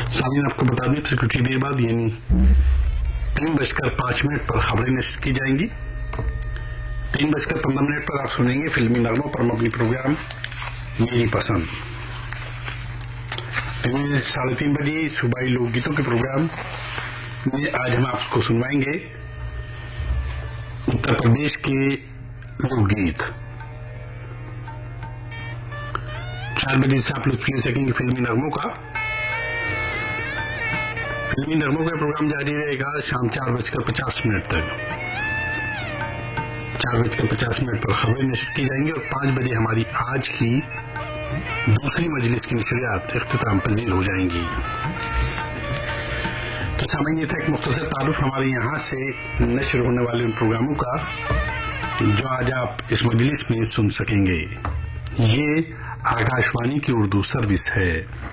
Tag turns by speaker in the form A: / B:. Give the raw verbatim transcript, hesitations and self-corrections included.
A: سامعین آپ کو بتا دیں پھر کچھ دیر بعد یعنی تین بج کر پانچ منٹ پر خبریں نشر کی جائیں گی. تین بج کر پندرہ منٹ پر آپ سنیں گے فلمی نغموں پر مبنی پروگرام میری پسند. ساڑھے تین بجے صوبائی لوک گیتوں کے پروگرام میں آج ہم آپ کو سنوائیں گے اتر پردیش کے لوک گیت. چار بجے سے آپ لطف لے سکیں گے فلمی نغموں کا. فلمی نغموں کا پروگرام جاری رہے گا شام چار بج کر پچاس منٹ تک. چار بج کر پچاس منٹ پر خبریں نشر کی جائیں گی اور پانچ بجے ہماری آج کی دوسری مجلس کی نشریات اختتام پذیر ہو جائیں گی. تو سامعین یہ تھا ایک مختصر تعارف ہمارے یہاں سے نشر ہونے والے ان پروگراموں کا جو آج آپ اس مجلس میں سن سکیں گے. یہ آکاش وانی کی اردو سروس ہے.